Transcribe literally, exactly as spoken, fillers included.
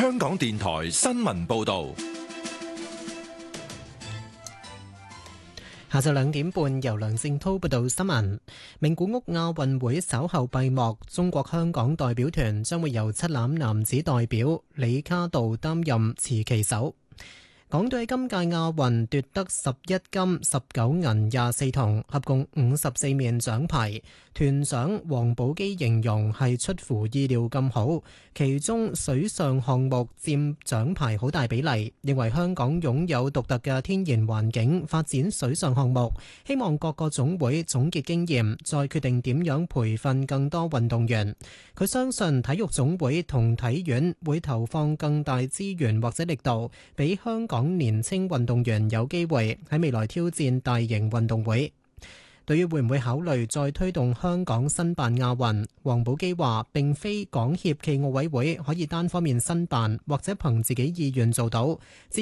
香港電台新聞報道。 下晝兩點半，由梁正濤報道新聞。名古屋亞運會稍後閉幕，中國香港代表團將會由七欖男子代表李卡道擔任持旗手。港隊今屆亞運奪得十一金、十九銀、廿四銅，合共五十四面獎牌。團長黃寶基形容係出乎意料咁好，其中水上項目佔獎牌好大比例，認為香港擁有獨特嘅天然環境，發展水上項目，希望各個總會總結經驗，再決定點樣培訓更多運動員。佢相信體育總會同體院會投放更大資源或者力度，俾香港年輕運動員有機會喺未來挑戰大型運動會。對於會唔會考慮再推動香港申辦亞運，黃寶基話並非港協暨奧委會可以單方面申辦或者憑自己意願做到。